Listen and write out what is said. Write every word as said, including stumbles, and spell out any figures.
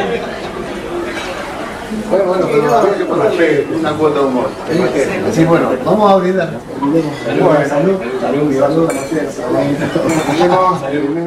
Bueno, bueno, pero hay que ponerle una cuota de humor. Sí, bueno, vamos a brindar. Salud, salud. Salud, salud.